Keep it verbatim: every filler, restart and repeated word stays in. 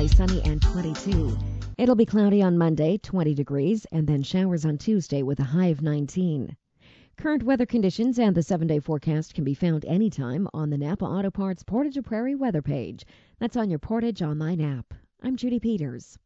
partly sunny and twenty-two. It'll be cloudy on Monday, twenty degrees, and then showers on Tuesday with a high of nineteen. Current weather conditions and the seven-day forecast can be found anytime on the Napa Auto Parts Portage Prairie weather page. That's on your Portage Online app. I'm Judy Peters.